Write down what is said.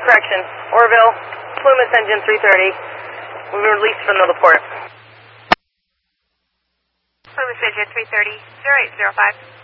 correction. Orville, Plymouth engine 330. We've been released from another port. Plymouth engine 330, 0805.